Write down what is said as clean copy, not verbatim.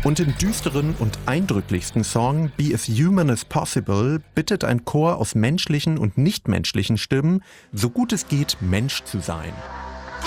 Und im düsteren und eindrücklichsten Song Be as Human as Possible bittet ein Chor aus menschlichen und nichtmenschlichen Stimmen, so gut es geht, Mensch zu sein.